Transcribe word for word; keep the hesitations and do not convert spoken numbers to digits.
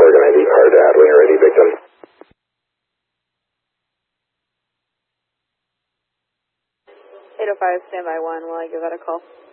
Oregon I D card to Adeline or any victim. eight oh five, standby one while I give that a call.